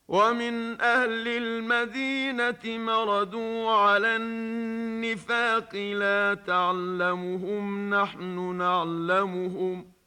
ومن أهل المدينة مردوا على النفاق لا تعلمهم نحن نعلمهم